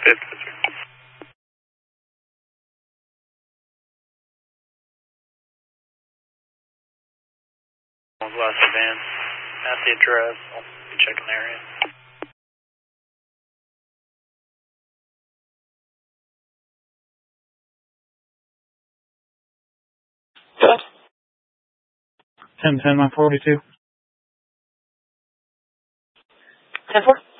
Last advance. At the address. I'll be checking the area. Good. 10-10, my 42. 10-4.